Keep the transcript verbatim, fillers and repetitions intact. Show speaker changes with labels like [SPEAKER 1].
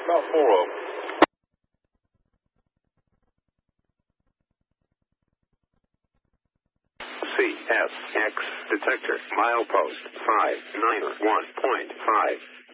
[SPEAKER 1] About four of them.
[SPEAKER 2] C S X detector milepost five nine one point five.